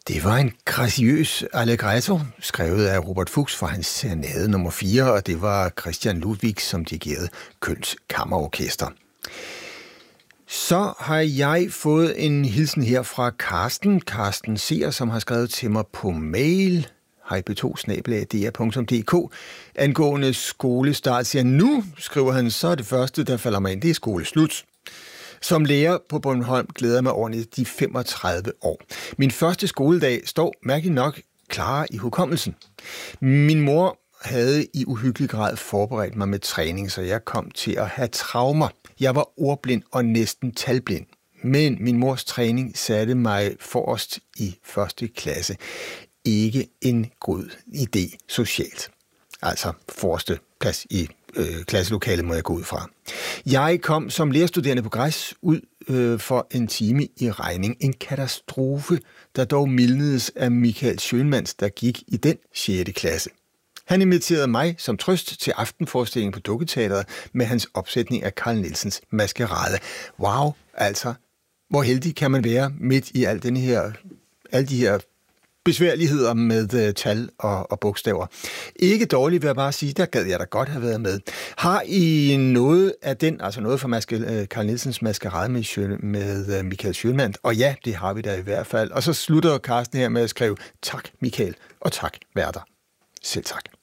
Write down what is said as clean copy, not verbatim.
Det var en graciøs allegretto, skrevet af Robert Fuchs for hans Serenade nummer 4, og det var Christian Ludwig, som dirigerede Kölns Kammerorkester. Så har jeg fået en hilsen her fra Carsten Seer, som har skrevet til mig på mail, hp2@dr.dk, angående skolestart. Siger nu, skriver han, så det første, der falder mig ind, det er skoleslut. Som lærer på Bornholm glæder jeg mig ordentligt de 35 år. Min første skoledag står mærkeligt nok klar i hukommelsen. Min mor havde i uhyggelig grad forberedt mig med træning, så jeg kom til at have traumer. Jeg var ordblind og næsten talblind. Men min mors træning satte mig forrest i første klasse. Ikke en god idé socialt. Altså forreste plads i klasselokalet må jeg gå ud fra. Jeg kom som lærerstuderende på græs ud for en time i regning. En katastrofe, der dog mildnedes af Michael Schønmanns, der gik i den 6. klasse. Han inviterede mig som trøst til aftenforestillingen på Dukketeatret med hans opsætning af Carl Nielsens Maskerade. Wow, altså, hvor heldig kan man være midt i alle de her besværligheder med tal og bogstaver. Ikke dårligt, vil jeg bare sige, der gad jeg da godt have været med. Har I noget af den, altså noget fra Carl Nielsens Maskerade med Michael Schønmann? Og ja, det har vi da i hvert fald. Og så slutter Carsten her med at skrive, tak Michael, og tak værter. Selv tak.